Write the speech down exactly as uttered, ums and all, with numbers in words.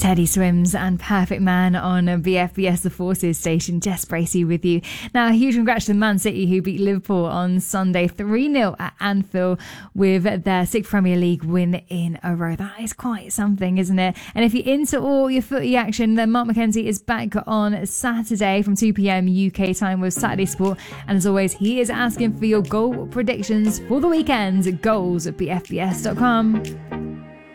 Teddy Swims and Perfect Man on B F B S The Forces station. Jess Bracey with you. Now, a huge congrats to Man City, who beat Liverpool on Sunday three nil at Anfield with their sixth Premier League win in a row. That is quite something, isn't it? And if you're into all your footy action, then Mark McKenzie is back on Saturday from two p.m. U K time with Saturday Sport. And as always, he is asking for your goal predictions for the weekend. Goals at b f b s dot com.